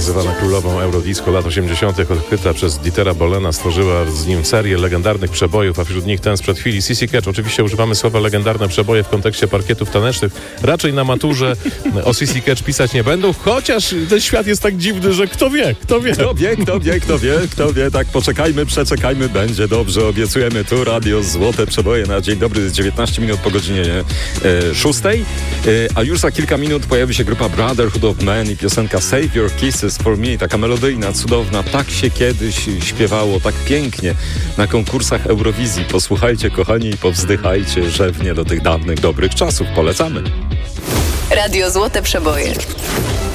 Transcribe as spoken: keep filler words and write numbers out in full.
nazywana królową Eurodisco lat osiemdziesiątych, odkryta przez Dietera Bohlena, stworzyła z nim serię legendarnych przebojów, a wśród nich ten sprzed chwili, Sissy Catch. Oczywiście używamy słowa legendarne przeboje w kontekście parkietów tanecznych. Raczej na maturze o Sissy Catch pisać nie będą, chociaż ten świat jest tak dziwny, że kto wie, kto wie. Kto wie, kto wie, kto wie, kto wie. Tak, poczekajmy, przeczekajmy, będzie dobrze. Obiecujemy tu Radio Złote Przeboje na dzień dobry, dziewiętnaście minut po godzinie e, szóstej. E, a już za kilka minut pojawi się grupa Brotherhood of Man i piosenka Save Your Kisses for Me. Taka melodyjna, cudowna. Tak się kiedyś śpiewało, tak pięknie na konkursach Eurowizji. Posłuchajcie, kochani, i powzdychajcie rzewnie do tych dawnych, dobrych czasów. Polecamy. Radio Złote Przeboje.